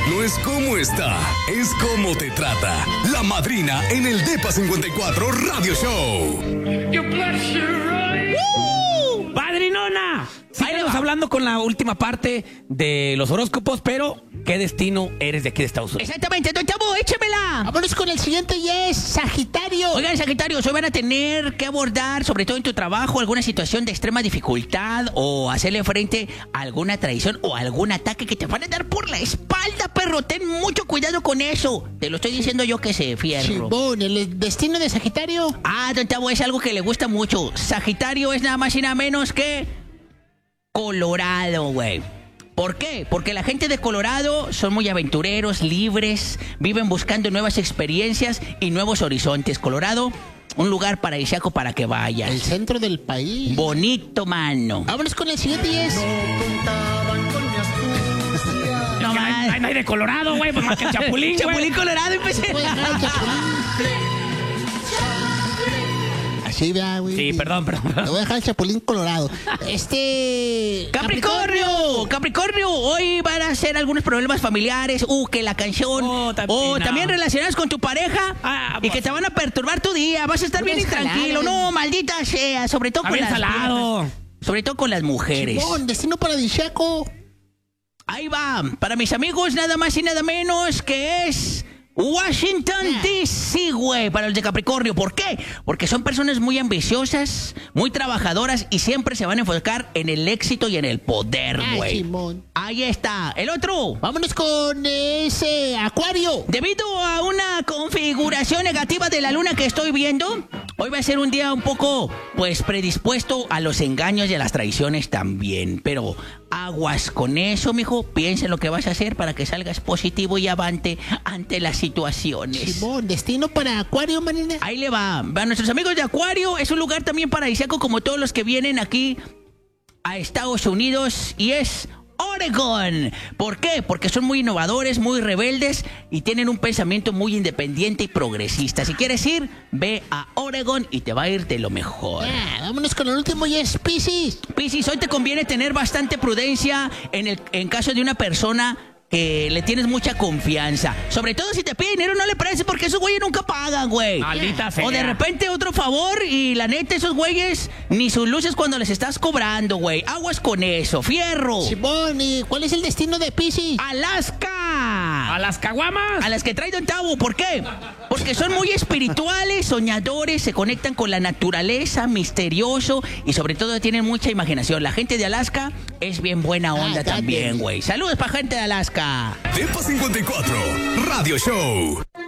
No es cómo está, es cómo te trata. La Madrina en el Depa 54 Radio Show. ¡Padrinona! Síguenos hablando con la última parte de los horóscopos, pero ¿qué destino eres de aquí de Estados Unidos? Exactamente, don Chavo, échemela. Vámonos con el siguiente y es Sagitario. Oigan, Sagitario, hoy van a tener que abordar, sobre todo en tu trabajo, alguna situación de extrema dificultad o hacerle frente a alguna traición o algún ataque que te van a dar por la espalda, perro. Ten mucho cuidado con eso. Te lo estoy diciendo yo que sé, fierro. Chibón, el destino de Sagitario. Ah, don Chavo, es algo que le gusta mucho. Sagitario es nada más y nada menos que Colorado, güey. ¿Por qué? Porque la gente de Colorado son muy aventureros, libres, viven buscando nuevas experiencias y nuevos horizontes. Colorado, un lugar paradisíaco para que vayas. El centro del país. Bonito, mano. Vámonos con el siguiente y es... No, no hay de Colorado, güey, pues más que el Chapulín, güey. Chapulín Colorado, empecé. Así, vea, güey. Sí, perdón. Te voy a dejar el Chapulín Colorado. Capricornio, hoy van a ser algunos problemas familiares, que la canción, o también relacionados con tu pareja, y que te van a perturbar tu día, vas a estar bien intranquilo, no, maldita sea, sobre todo con las mujeres. Chibón, destino paradisíaco. Ahí va, para mis amigos, nada más y nada menos que es Washington, D.C., güey, para los de Capricornio. ¿Por qué? Porque son personas muy ambiciosas, muy trabajadoras y siempre se van a enfocar en el éxito y en el poder, güey. Ahí está. El otro. Vámonos con ese Acuario. Debido a una configuración negativa de la luna que estoy viendo, hoy va a ser un día un poco, pues, predispuesto a los engaños y a las traiciones también. Pero aguas con eso, mijo. Piensa en lo que vas a hacer para que salgas positivo y avante ante las situaciones. Simón, destino para Acuario, manina. Ahí le va. A nuestros amigos de Acuario, es un lugar también paradisíaco como todos los que vienen aquí a Estados Unidos y es Oregon. ¿Por qué? Porque son muy innovadores, muy rebeldes y tienen un pensamiento muy independiente y progresista. Si quieres ir, ve a Oregon y te va a ir de lo mejor. Vámonos con el último y es Piscis. Piscis, hoy te conviene tener bastante prudencia en caso de una persona que le tienes mucha confianza. Sobre todo si te pide dinero, no le prestes porque esos güeyes nunca pagan, güey. Maldita sea. O de repente otro favor y la neta, esos güeyes ni sus luces cuando les estás cobrando, güey. Aguas con eso, fierro. Simón, ¿y cuál es el destino de Piscis? ¡Alaska! ¿A las caguamas? A las que trae Don Tavo. ¿Por qué? Porque son muy espirituales, soñadores, se conectan con la naturaleza, misterioso y sobre todo tienen mucha imaginación. La gente de Alaska es bien buena onda también, güey. Saludos para gente de Alaska. Depa 54 Radio Show.